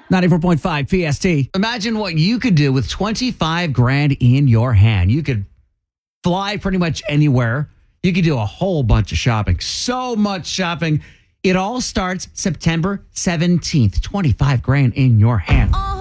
94.5 PST. Imagine what you could do with 25 grand in your hand. You could fly pretty much anywhere. You could do a whole bunch of shopping. So much shopping. It all starts September 17th. 25 grand in your hand.